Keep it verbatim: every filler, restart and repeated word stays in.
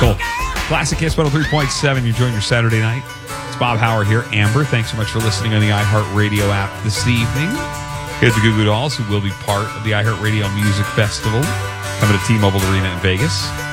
Cool. Classic Hits one oh three point seven. You're enjoying your Saturday night. It's Bob Howard here. Amber, thanks so much for listening on the iHeartRadio app this evening. Here's the Goo Goo Dolls, who will be part of the iHeartRadio Music Festival coming to T-Mobile Arena in Vegas.